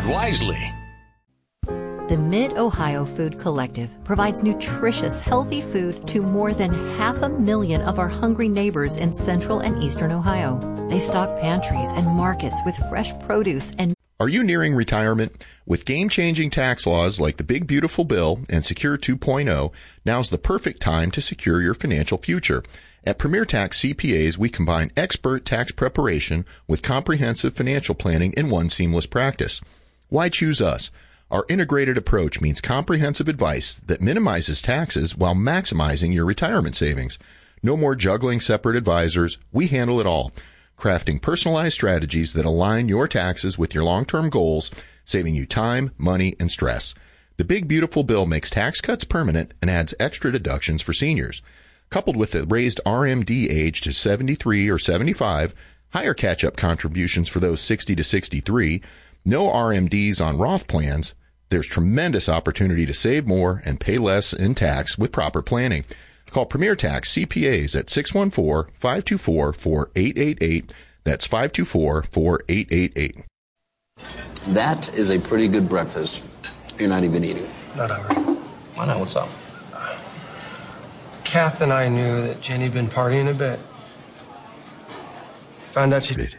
Hoard wisely. The Mid-Ohio Food Collective provides nutritious, healthy food to more than 500,000 of our hungry neighbors in central and eastern Ohio. They stock pantries and markets with fresh produce and... Are you nearing retirement? With game-changing tax laws like the Big Beautiful Bill and Secure 2.0, now's the perfect time to secure your financial future. At Premier Tax CPAs, we combine expert tax preparation with comprehensive financial planning in one seamless practice. Why choose us? Our integrated approach means comprehensive advice that minimizes taxes while maximizing your retirement savings. No more juggling separate advisors. We handle it all, crafting personalized strategies that align your taxes with your long-term goals, saving you time, money, and stress. The Big Beautiful Bill makes tax cuts permanent and adds extra deductions for seniors. Coupled with the raised RMD age to 73 or 75, higher catch-up contributions for those 60 to 63, no RMDs on Roth plans, there's tremendous opportunity to save more and pay less in tax with proper planning. Call Premier Tax CPAs at 614-524-4888. That's 524-4888. That is a pretty good breakfast. You're not even eating. Not already. Why not? What's up? Kath and I knew that Jenny'd been partying a bit. Found out she did.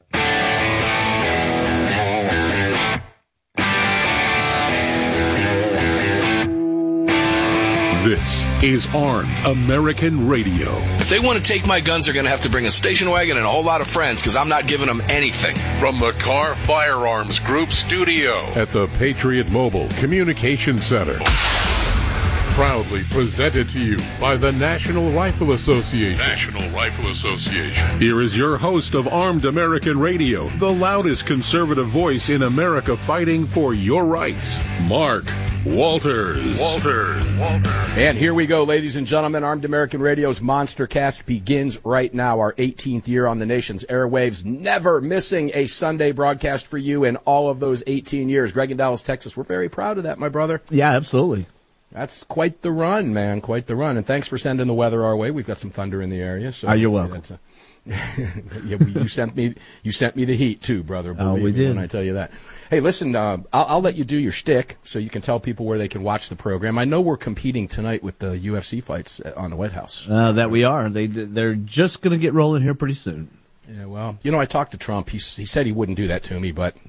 This is Armed American Radio. If they want to take my guns, they're going to have to bring a station wagon and a whole lot of friends, because I'm not giving them anything. From the Carr Firearms Group studio at the Patriot Mobile Communication Center. Proudly presented to you by the National Rifle Association. National Rifle Association. Here is your host of Armed American Radio, the loudest conservative voice in America fighting for your rights, Mark Walters. And here we go, ladies and gentlemen. Armed American Radio's Monster Cast begins right now, our 18th year on the nation's airwaves, never missing a Sunday broadcast for you in all of those 18 years. Greg in Dallas, Texas, we're very proud of that, my brother. Yeah, absolutely. That's quite the run, man, quite the run. And thanks for sending the weather our way. We've got some thunder in the area. So you're welcome. Yeah, you sent me the heat too, brother. We did. When I tell you that. Hey, listen, I'll let you do your shtick so you can tell people where they can watch the program. I know we're competing tonight with the UFC fights on the White House. That we are. They're just going to get rolling here pretty soon. Yeah, well, I talked to Trump. He said he wouldn't do that to me, but...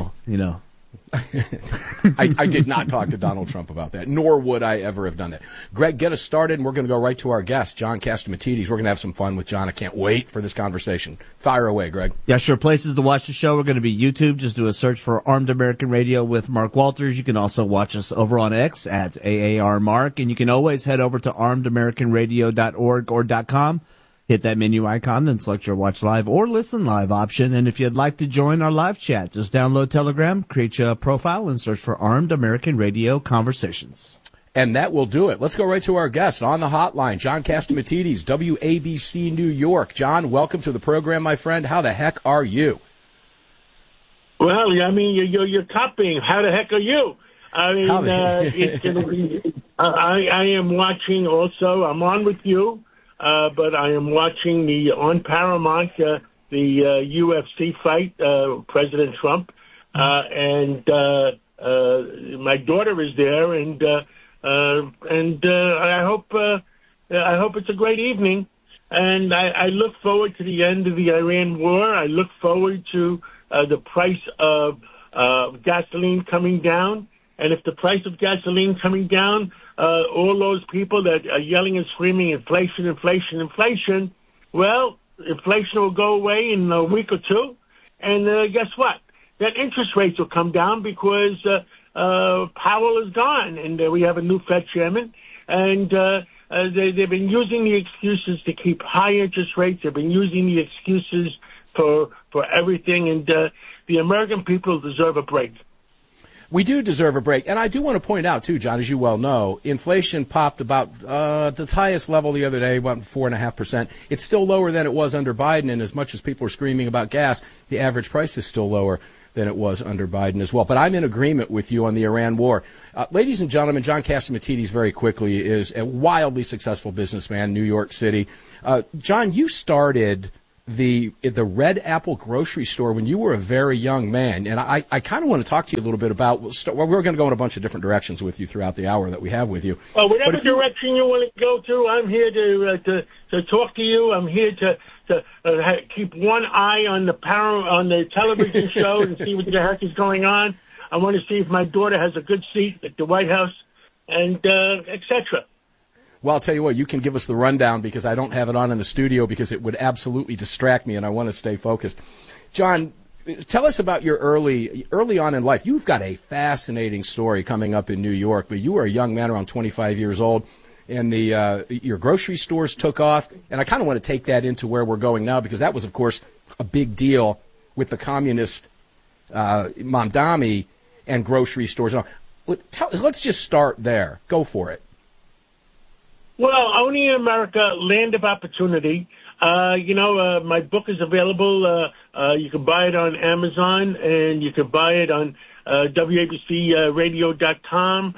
I did not talk to Donald Trump about that, nor would I ever have done that. Greg, get us started, and we're going to go right to our guest, John Catsimatidis. We're going to have some fun with John. I can't wait for this conversation. Fire away, Greg. Yeah, sure. Places to watch the show. We're going to be YouTube. Just do a search for Armed American Radio with Mark Walters. You can also watch us over on X at AARMark, and you can always head over to armedamericanradio.org or .com. Hit that menu icon, then select your watch live or listen live option. And if you'd like to join our live chat, just download Telegram, create your profile, and search for Armed American Radio Conversations. And that will do it. Let's go right to our guest on the hotline, John Catsimatidis, WABC New York. John, welcome to the program, my friend. How the heck are you? Well, I mean, you're copying. How the heck are you? I mean, it's going to be. I am watching also. I'm on with you. But I am watching on Paramount the UFC fight, President Trump, and my daughter is there, and I hope it's a great evening, and I look forward to the end of the Iran war. I look forward to the price of gasoline coming down. And if the price of gasoline coming down, all those people that are yelling and screaming, inflation, inflation, inflation, well, inflation will go away in a week or two. And guess what? That interest rates will come down because Powell is gone, and we have a new Fed chairman. And they've been using the excuses to keep high interest rates. They've been using the excuses for everything. And the American people deserve a break. We do deserve a break. And I do want to point out, too, John, as you well know, inflation popped about the highest level the other day, about 4.5%. It's still lower than it was under Biden, and as much as people are screaming about gas, the average price is still lower than it was under Biden as well. But I'm in agreement with you on the Iran war. Ladies and gentlemen, John Catsimatidis, very quickly, is a wildly successful businessman, New York City. John, you started the Red Apple grocery store when you were a very young man. And I kind of want to talk to you a little bit about, we're going to go in a bunch of different directions with you throughout the hour that we have with you. Well, whatever direction you want to go through, I'm here to talk to you. I'm here to keep one eye on the television show and see what the heck is going on. I want to see if my daughter has a good seat at the White House, and etc. Well, I'll tell you what, you can give us the rundown because I don't have it on in the studio because it would absolutely distract me and I want to stay focused. John, tell us about your early on in life. You've got a fascinating story coming up in New York, but you were a young man around 25 years old and your grocery stores took off. And I kind of want to take that into where we're going now because that was, of course, a big deal with the communist Mamdani and grocery stores. Let's just start there. Go for it. Well, Only in America, Land of Opportunity. My book is available. You can buy it on Amazon, and you can buy it on WABCRadio.com.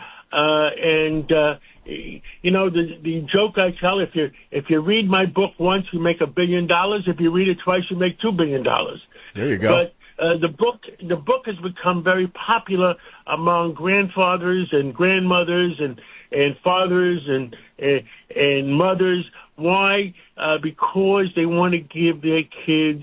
The joke I tell, if you read my book once, you make $1 billion. If you read it twice, you make $2 billion. There you go. But the book has become very popular among grandfathers and grandmothers and fathers and mothers. Why? Because they want to give their kids,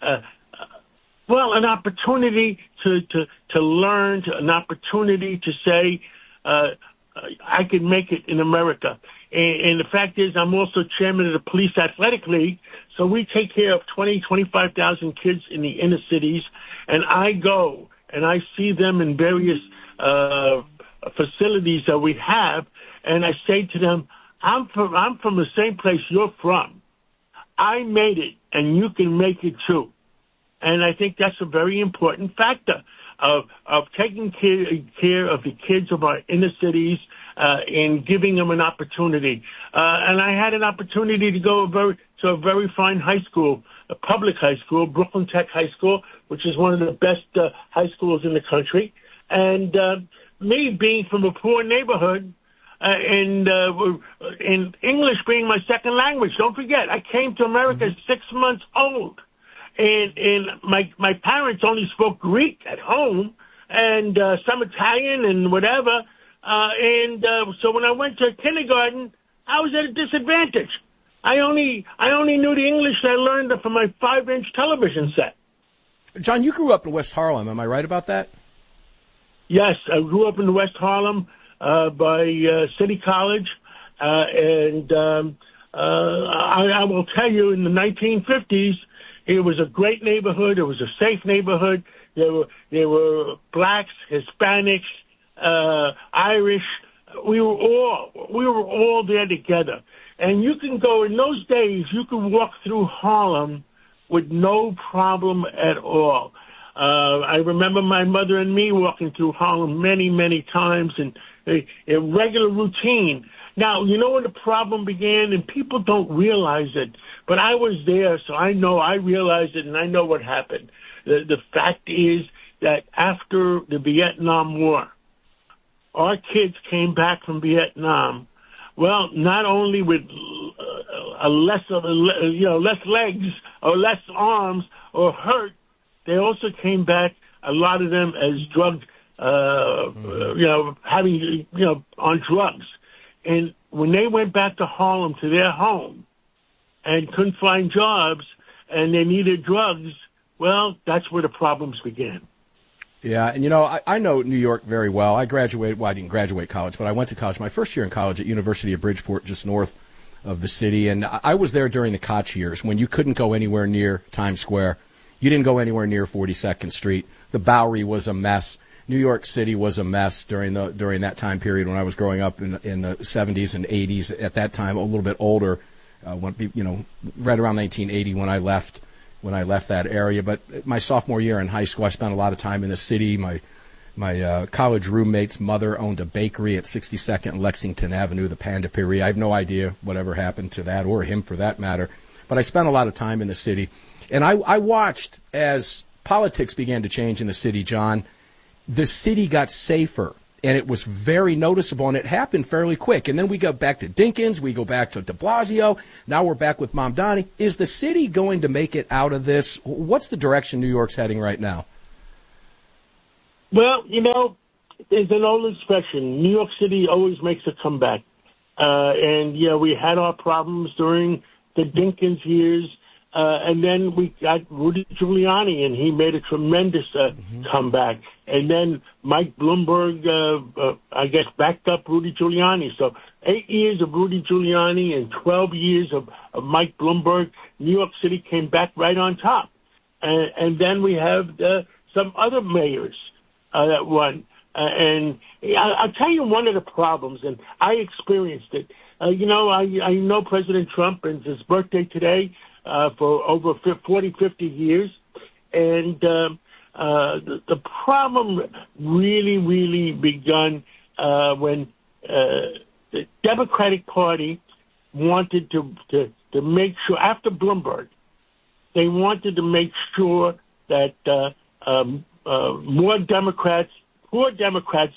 an opportunity to learn, an opportunity to say, I can make it in America. And the fact is, I'm also chairman of the Police Athletic League, so we take care of 25,000 kids in the inner cities, and I go and I see them in various facilities that we have, and I say to them, I'm from the same place you're from. I made it, and you can make it too. And I think that's a very important factor of taking care of the kids of our inner cities and giving them an opportunity. And I had an opportunity to go to a very fine high school, a public high school, Brooklyn Tech High School, which is one of the best high schools in the country. And me being from a poor neighborhood, and English being my second language. Don't forget, I came to America at 6 months old, and my parents only spoke Greek at home and some Italian and whatever. So when I went to kindergarten, I was at a disadvantage. I only knew the English I learned from my 5-inch television set. John, you grew up in West Harlem. Am I right about that? Yes, I grew up in West Harlem. By City College, I will tell you, in the 1950s, it was a great neighborhood. It was a safe neighborhood. There were blacks, Hispanics, Irish. We were all there together. And you can go, in those days, you could walk through Harlem with no problem at all. I remember my mother and me walking through Harlem many, many times, and a regular routine. Now, you know when the problem began, and people don't realize it, but I was there, so I realized it, and I know what happened. The fact is that after the Vietnam War, our kids came back from Vietnam, well, not only with less legs or less arms or hurt, they also came back, a lot of them, as drugged, on drugs. And when they went back to Harlem, to their home, and couldn't find jobs, and they needed drugs, well, that's where the problems began. Yeah, and I know New York very well. I graduated, I didn't graduate college, but I went to college. My first year in college at University of Bridgeport, just north of the city, and I was there during the Koch years, when you couldn't go anywhere near Times Square. You didn't go anywhere near 42nd Street. The Bowery was a mess. New York City was a mess during that time period when I was growing up in the 70s and 80s. At that time, a little bit older, right around 1980 when I left that area. But my sophomore year in high school, I spent a lot of time in the city. My college roommate's mother owned a bakery at 62nd and Lexington Avenue, the Panda Piri. I have no idea whatever happened to that, or him for that matter. But I spent a lot of time in the city. And I watched as politics began to change in the city, John. The city got safer And it was very noticeable, and it happened fairly quick. And then we go back to Dinkins, we go back to de Blasio, now we're back with Mamdani. Is the city going to make it out of this? What's the direction New York's heading right now? Well, there's an old expression, New York City always makes a comeback. And we had our problems during the Dinkins years, and then we got Rudy Giuliani, and he made a tremendous comeback. And then Mike Bloomberg, I guess, backed up Rudy Giuliani. So 8 years of Rudy Giuliani and 12 years of Mike Bloomberg, New York City came back right on top. And then we have some other mayors that won. And I'll tell you one of the problems, and I experienced it. I know President Trump, and it's his birthday today, for over 40, 50 years. And the problem really, really begun when the Democratic Party wanted to make sure, after Bloomberg, they wanted to make sure that more Democrats, poor Democrats,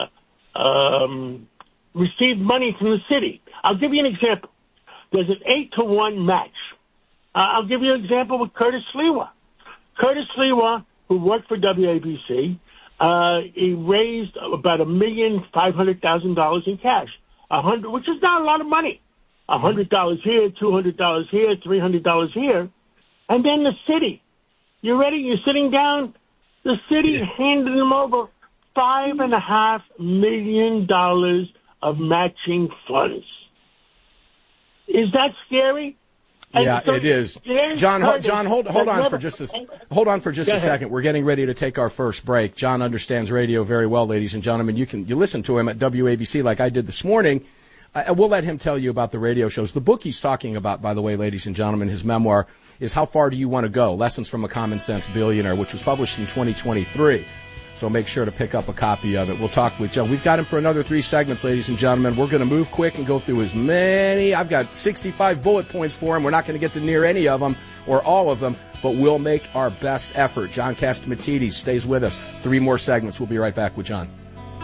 received money from the city. I'll give you an example. There's an 8-to-1 match. I'll give you an example with Curtis Sliwa. Curtis Sliwa, who worked for WABC, he raised about $1,500,000 in cash, which is not a lot of money. $100 here, $200 here, $300 here, and then the city. You ready? You're sitting down. The city handed them over $5.5 million of matching funds. Is that scary? Yeah, so it is. John, hold on for just a second. We're getting ready to take our first break. John understands radio very well, ladies and gentlemen. You listen to him at WABC like I did this morning. We'll let him tell you about the radio shows. The book he's talking about, by the way, ladies and gentlemen, his memoir is How Far Do You Want to Go? Lessons from a Common Sense Billionaire, which was published in 2023. So make sure to pick up a copy of it. We'll talk with John. We've got him for another 3 segments, ladies and gentlemen. We're going to move quick and go through as many. I've got 65 bullet points for him. We're not going to get to near any of them or all of them, but we'll make our best effort. John Catsimatidis stays with us. 3 more segments. We'll be right back with John.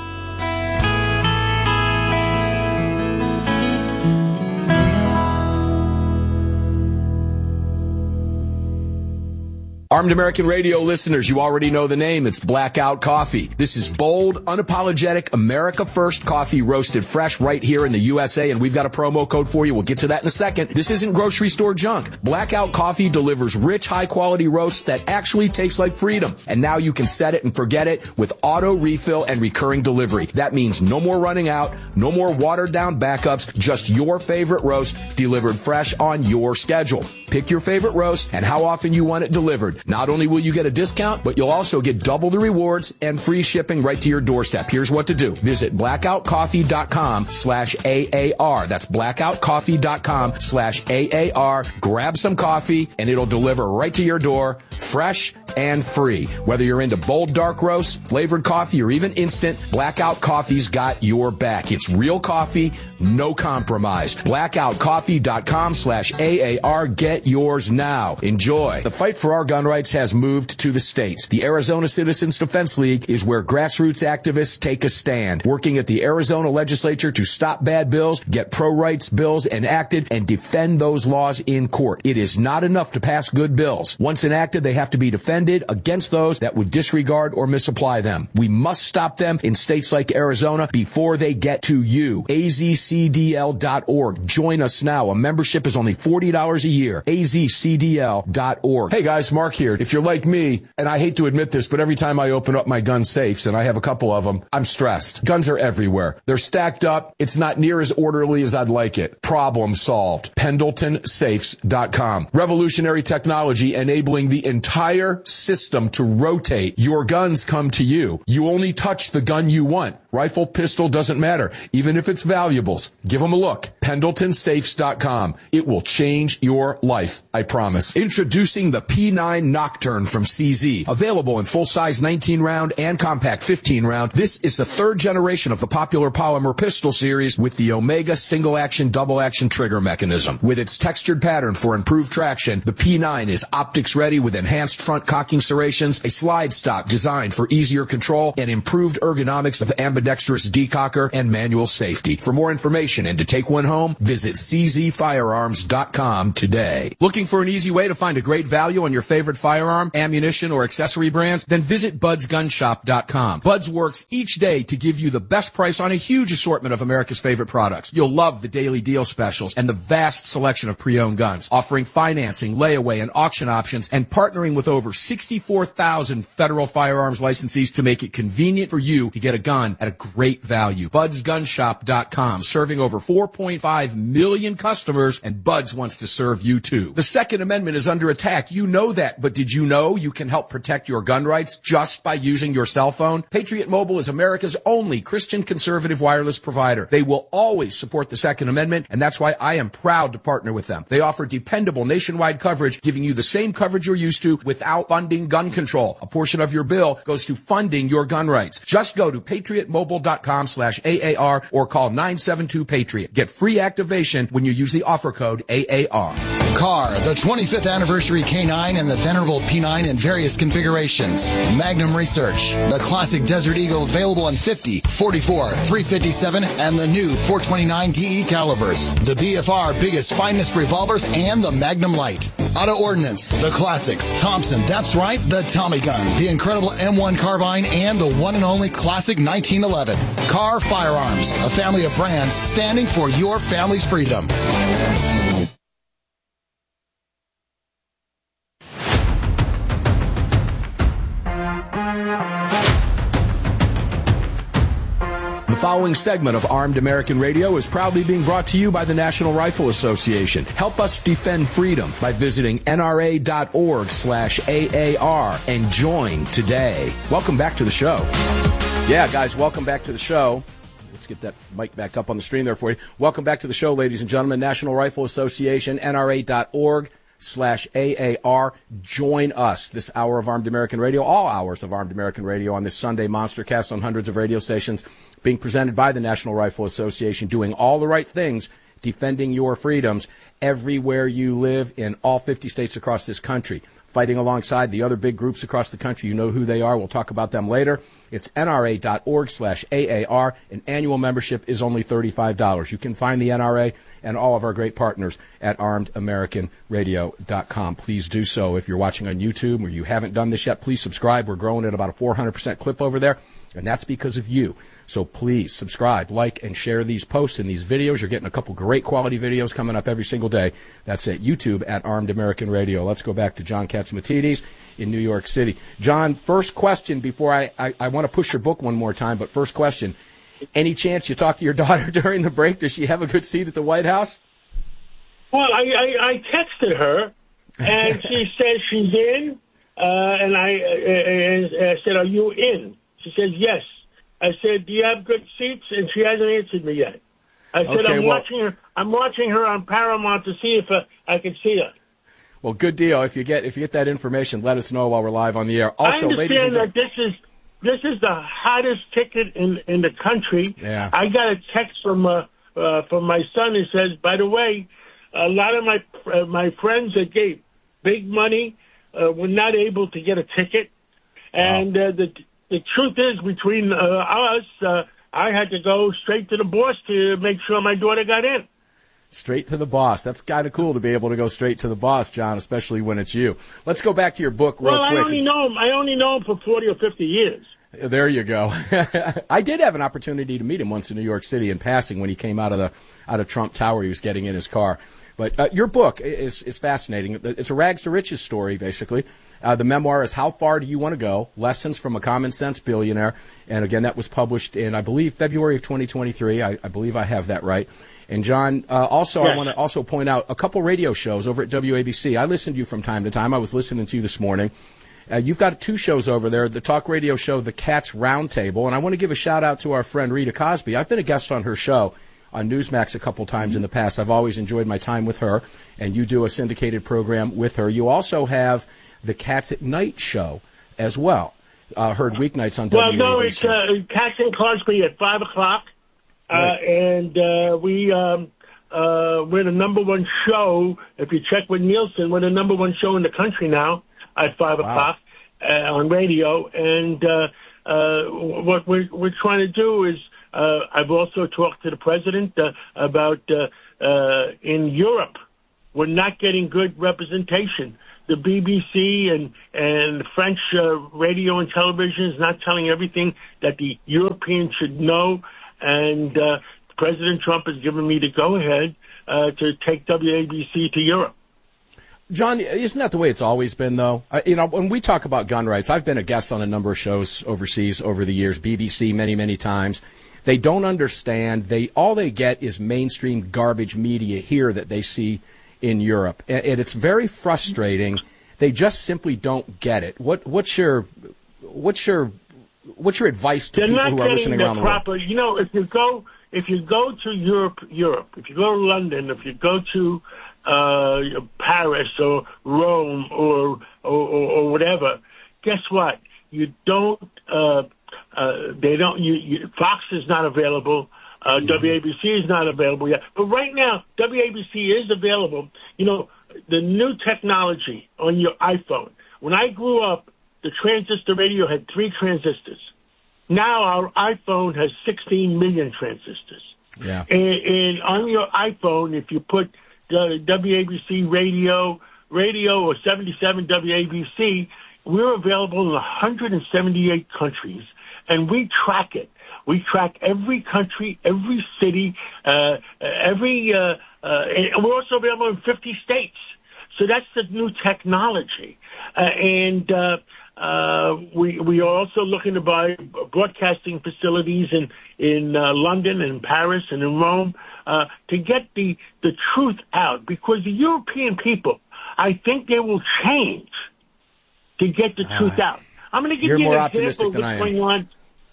Armed American Radio listeners, you already know the name. It's Blackout Coffee. This is bold, unapologetic, America First coffee roasted fresh right here in the USA, and we've got a promo code for you. We'll get to that in a second. This isn't grocery store junk. Blackout Coffee delivers rich, high-quality roasts that actually taste like freedom. And now you can set it and forget it with auto refill and recurring delivery. That means no more running out, no more watered-down backups, just your favorite roast delivered fresh on your schedule. Pick your favorite roast and how often you want it delivered. Not only will you get a discount, but you'll also get double the rewards and free shipping right to your doorstep. Here's what to do. Visit blackoutcoffee.com/AAR. That's blackoutcoffee.com/AAR. Grab some coffee and it'll deliver right to your door, fresh and free. Whether you're into bold dark roasts, flavored coffee, or even instant, Blackout Coffee's got your back. It's real coffee, no compromise. blackoutcoffee.com/AAR. Get yours now. Enjoy. The fight for our gun rights has moved to the states. The Arizona Citizens Defense League is where grassroots activists take a stand, working at the Arizona legislature to stop bad bills, get pro-rights bills enacted, and defend those laws in court. It is not enough to pass good bills. Once enacted, they have to be defended against those that would disregard or misapply them. We must stop them in states like Arizona before they get to you. azcdl.org. Join us now. A membership is only $40 a year. azcdl.org. Hey guys, Mark here. If you're like me, and I hate to admit this, but every time I open up my gun safes, and I have a couple of them, I'm stressed. Guns are everywhere. They're stacked up. It's not near as orderly as I'd like it. Problem solved. PendletonSafes.com. Revolutionary technology enabling the entire system to rotate. Your guns come to you. You only touch the gun you want. Rifle, pistol, doesn't matter. Even if it's valuables. Give them a look. PendletonSafes.com. It will change your life. I promise. Introducing the P9 Nocturne from CZ. Available in full-size 19-round and compact 15-round. This is the 3rd generation of the popular polymer pistol series with the Omega single-action, double-action trigger mechanism. With its textured pattern for improved traction, the P9 is optics-ready with enhanced front cocking serrations, a slide stop designed for easier control, and improved ergonomics of ambidextrous ambidextrous decocker, and manual safety. For more information and to take one home, visit czfirearms.com today. Looking for an easy way to find a great value on your favorite firearm, ammunition, or accessory brands? Then visit budsgunshop.com. Buds works each day to give you the best price on a huge assortment of America's favorite products. You'll love the daily deal specials and the vast selection of pre-owned guns, offering financing, layaway, and auction options, and partnering with over 64,000 federal firearms licensees to make it convenient for you to get a gun at a great value. budsgunshop.com, serving over 4.5 million customers, and Buds wants to serve you too. The Second Amendment is under attack. You know that, but did you know you can help protect your gun rights just by using your cell phone? Patriot Mobile is America's only Christian conservative wireless provider. They will always support the Second Amendment, and that's why I am proud to partner with them. They offer dependable nationwide coverage, giving you the same coverage you're used to without funding gun control. A portion of your bill goes to funding your gun rights. Just go to patriotmobile.com/AAR or call 972-PATRIOT. Get free activation when you use the offer code AAR. CAR, the 25th anniversary K9 and the venerable P9 in various configurations. Magnum Research, the classic Desert Eagle available in 50, 44, 357, and the new 429 DE calibers. The BFR biggest, finest revolvers and the Magnum Light. Auto Ordnance, the classics. Thompson, that's right, the Tommy gun, the incredible M1 carbine, and the one and only classic 1911. CAR Firearms, a family of brands standing for your family's freedom. The following segment of Armed American Radio is proudly being brought to you by the National Rifle Association. Help us defend freedom by visiting nra.org/AAR and join today. Welcome back to the show. Yeah, guys, welcome back to the show. Let's get that mic back up on the screen there for you. Welcome back to the show, ladies and gentlemen. National Rifle Association, nra.org/AAR. Join us this hour of Armed American Radio, all hours of Armed American Radio on this Sunday monster cast on hundreds of radio stations, being presented by the National Rifle Association, doing all the right things, defending your freedoms everywhere you live in all 50 states across this country, fighting alongside the other big groups across the country. You know who they are. We'll talk about them later. It's nra.org/AAR. An annual membership is only $35. You can find the NRA and all of our great partners at armedamericanradio.com. Please do so. If you're watching on YouTube or you haven't done this yet, please subscribe. We're growing at about a 400% clip over there, and that's because of you. So please subscribe, like, and share these posts and these videos. You're getting a couple great quality videos coming up every single day. That's at YouTube at Armed American Radio. Let's go back to John Catsimatidis in New York City. John, first question before I want to push your book one more time, but first question. Any chance you talk to your daughter during the break? Does she have a good seat at the White House? Well, I texted her, and she says she's in, and I said, "Are you in?" She says, "Yes." I said, "Do you have good seats?" And she hasn't answered me yet. I said, Okay, I'm watching her on Paramount to see if I can see her. Well, good deal. If you get that information, let us know while we're live on the air. Also, I ladies and understand that this is the hottest ticket in the country. Yeah. I got a text from my son who says, by the way, a lot of my friends that gave big money were not able to get a ticket, and the truth is, between us, I had to go straight to the boss to make sure my daughter got in. Straight to the boss. That's kind of cool to be able to go straight to the boss, John, especially when it's you. Let's go back to your book real quick. I only know him for 40 or 50 years. There you go. I did have an opportunity to meet him once in New York City in passing when he came out of Trump Tower. He was getting in his car. But your book is fascinating. It's a rags to riches story, basically. The memoir is How Far Do You Want to Go? Lessons from a Common Sense Billionaire. And again, that was published in, I believe, February of 2023. I believe I have that right. And John, also, yes. I want to also point out a couple radio shows over at WABC. I listen to you from time to time. I was listening to you this morning. You've got two shows over there, the talk radio show, The Cats Roundtable. And I want to give a shout out to our friend Rita Cosby. I've been a guest on her show on Newsmax a couple times in the past. I've always enjoyed my time with her, and you do a syndicated program with her. You also have the Cats at Night show as well, heard weeknights on WABC. Well, no, it's Cats and Cosby at 5 o'clock, right. And we're the number one show. If you check with Nielsen, we're the number one show in the country now at 5 o'clock on radio, and what we're trying to do is, I've also talked to the president about in Europe, we're not getting good representation. The BBC and French radio and television is not telling everything that the Europeans should know, and President Trump has given me the go-ahead to take WABC to Europe. John, isn't that the way it's always been, though? When we talk about gun rights, I've been a guest on a number of shows overseas over the years, BBC many, many times. They don't understand. All they get is mainstream garbage media here that they see in Europe, and it's very frustrating. They just simply don't get it. What's your advice to people who are listening around the world? You know, if you go to Europe, if you go to London, if you go to Paris or Rome or whatever, guess what? You don't. They don't. Fox is not available. WABC is not available yet. But right now, WABC is available. You know, the new technology on your iPhone. When I grew up, the transistor radio had 3 transistors. Now our iPhone has 16 million transistors. Yeah. And on your iPhone, if you put WABC radio or 77 WABC, we're available in 178 countries, and we track it. We track every country, every city, and we're also available in 50 states. So that's the new technology. We are also looking to buy broadcasting facilities in London and Paris and in Rome to get the truth out, because the European people, I think they will change to get the truth out. I'm going to give you an example of what's going on.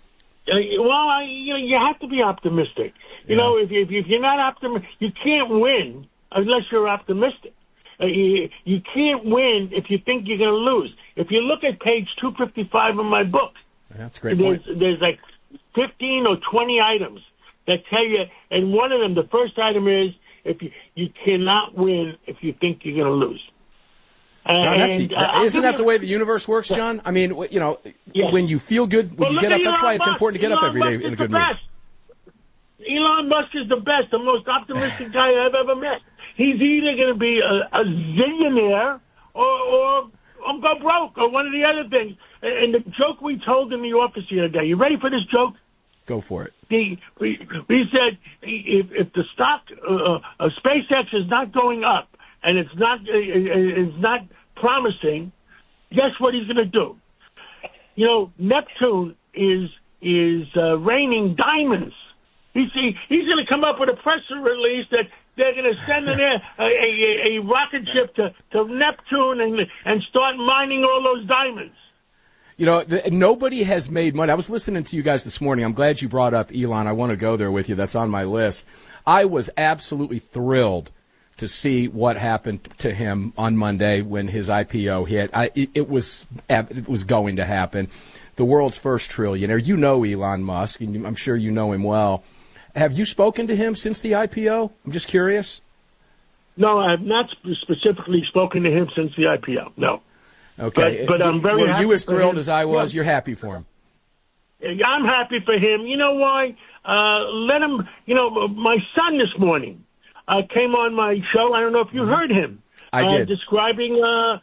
You have to be optimistic. You know, if you're not optimistic, you can't win unless you're optimistic. You can't win if you think you're going to lose. If you look at page 255 of my book, that's a great point. There's like 15 or 20 items that tell you, and one of them, the first item is if you cannot win if you think you're going to lose. John, isn't that the way the universe works, John? I mean, when you feel good, when you get up, that's why it's important to get up every day in a good mood. Elon Musk is the best, the most optimistic guy I've ever met. He's either going to be a zillionaire or go broke or one of the other things. And the joke we told in the office the other day, you ready for this joke? Go for it. We said if the stock of SpaceX is not going up and it's not promising, guess what he's going to do? You know, Neptune is raining diamonds. He's going to come up with a press release that they're going to send a rocket ship to Neptune and start mining all those diamonds. You know, nobody has made money. I was listening to you guys this morning. I'm glad you brought up Elon. I want to go there with you. That's on my list. I was absolutely thrilled to see what happened to him on Monday when his IPO hit. It was going to happen. The world's first trillionaire. You know Elon Musk, and I'm sure you know him well. Have you spoken to him since the IPO? I'm just curious. No, I have not specifically spoken to him since the IPO. No. Okay. But I'm very happy. Were you as thrilled as I was? Yeah. You're happy for him. I'm happy for him. You know why? Let him, my son this morning came on my show. I don't know if you heard him. I did. Describing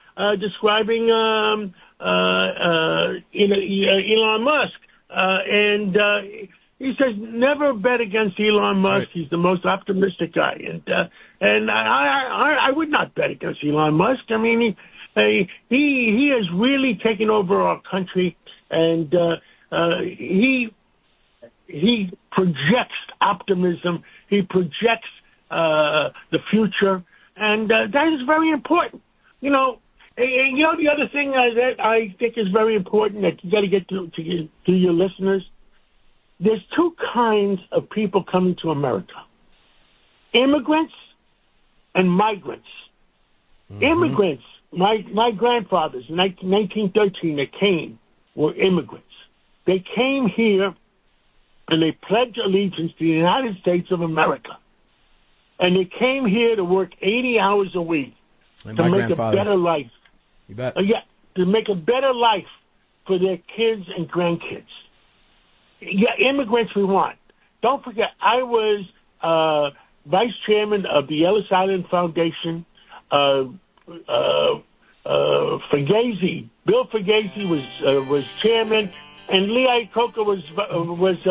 Elon Musk. And he says, never bet against Elon Musk. Right. He's the most optimistic guy. And I would not bet against Elon Musk. I mean, he has really taken over our country, and he projects optimism. He projects the future, and that is very important. And the other thing that I think is very important that you got to get to your listeners. There's 2 kinds of people coming to America: immigrants and migrants. Mm-hmm. Immigrants. My grandfathers in 1913 that came were immigrants. They came here and they pledged allegiance to the United States of America. And they came here to work 80 hours a week to make a better life. You bet. To make a better life for their kids and grandkids. immigrants we want. Don't forget, I was vice chairman of the Ellis Island Foundation. Bill Fugazi was chairman, and Lee Iacocca was